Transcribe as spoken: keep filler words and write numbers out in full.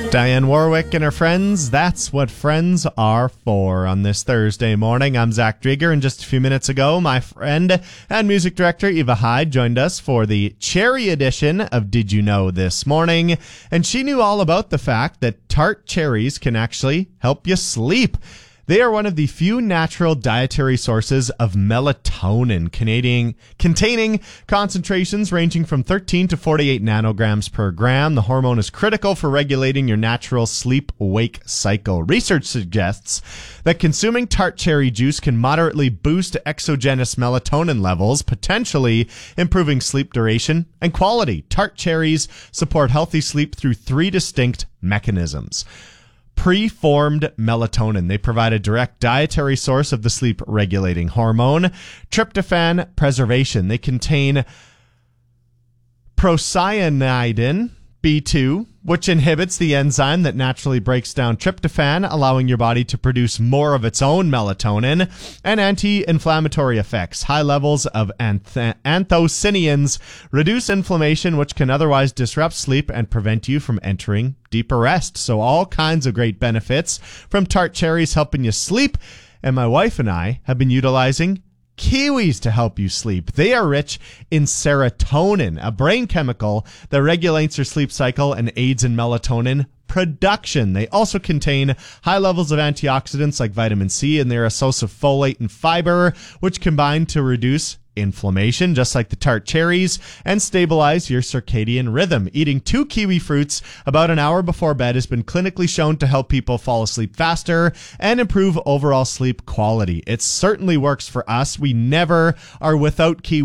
Diane Warwick and her friends, that's what friends are for. On this Thursday morning, I'm Zach Drieger, and just a few minutes ago, my friend and music director Eva Hyde joined us for the cherry edition of Did You Know This Morning, and she knew all about the fact that tart cherries can actually help you sleep. They are one of the few natural dietary sources of melatonin, Canadian, containing concentrations ranging from thirteen to forty-eight nanograms per gram. The hormone is critical for regulating your natural sleep-wake cycle. Research suggests that consuming tart cherry juice can moderately boost exogenous melatonin levels, potentially improving sleep duration and quality. Tart cherries support healthy sleep through three distinct mechanisms. Preformed melatonin. They provide a direct dietary source of the sleep-regulating hormone. Tryptophan preservation. They contain procyanidin B two, which inhibits the enzyme that naturally breaks down tryptophan, allowing your body to produce more of its own melatonin. And anti-inflammatory effects. High levels of anth- anthocyanins reduce inflammation, which can otherwise disrupt sleep and prevent you from entering deeper rest. So all kinds of great benefits from tart cherries helping you sleep. And my wife and I have been utilizing kiwis to help you sleep. They are rich in serotonin, a brain chemical that regulates your sleep cycle and aids in melatonin production. They also contain high levels of antioxidants like vitamin C, and they're a source of folate and fiber, which combine to reduce inflammation, just like the tart cherries, and stabilize your circadian rhythm. Eating two kiwi fruits about an hour before bed has been clinically shown to help people fall asleep faster and improve overall sleep quality. It certainly works for us. We never are without kiwi